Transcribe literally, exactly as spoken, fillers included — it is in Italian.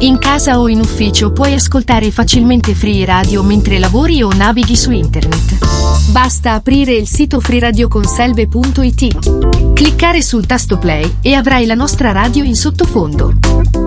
In casa o in ufficio puoi ascoltare facilmente Free Radio mentre lavori o navighi su internet. Basta aprire il sito free radio conselve punto it, cliccare sul tasto play e avrai la nostra radio in sottofondo.